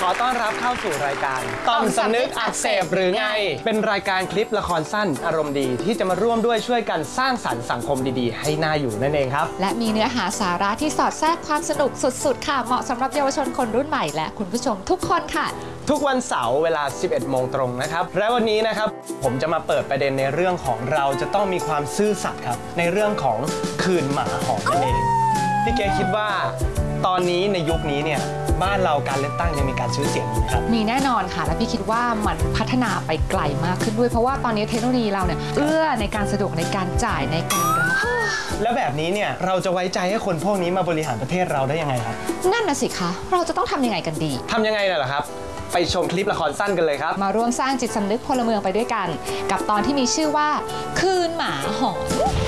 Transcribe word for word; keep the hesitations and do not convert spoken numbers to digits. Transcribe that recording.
อต้อนรับเข้าสู่รายการต่อมสำนึกอักเสบหรือไงเป็นรายการคลิปละครสั้นอารมณ์ดีที่จะมาร่วมด้วยช่วยกันสร้างสรรค์สังคมดีๆให้น่าอยู่นั่นเองครับและมีเนื้อหาสาระที่สอดแทรกความสนุกสุดๆค่ะเหมาะสำหรับเยาวชนคนรุ่นใหม่และคุณผู้ชมทุกคนค่ะทุกวันเสาร์เวลา สิบเอ็ดโมงตรงนะครับและวันนี้นะครับผมจะมาเปิดประเด็นในเรื่องของเราจะต้องมีความซื่อสัตย์ครับในเรื่องของคืนหมาหอนนั่นเองพี่เก๋คิดว่าตอนนี้ในยุคนี้เนี่ยบ้านเราการเลือกตั้งยังมีการซื้อเสียงไหมครับมีแน่นอนค่ะและพี่คิดว่ามันพัฒนาไปไกลมากขึ้นด้วยเพราะว่าตอนนี้เทคโนโลยีเราเนี่ยเอื้อในการสะดวกในการจ่ายในการรับแล้วแบบนี้เนี่ยเราจะไว้ใจให้คนพวกนี้มาบริหารประเทศเราได้ยังไงครับนั่นน่ะสิคะเราจะต้องทำยังไงกันดีทำยังไงน่ะเหรอครับไปชมคลิปละครสั้นกันเลยครับมาร่วมสร้างจิตสำนึกพลเมืองไปด้วยกันกับตอนที่มีชื่อว่าคืนหมาหอน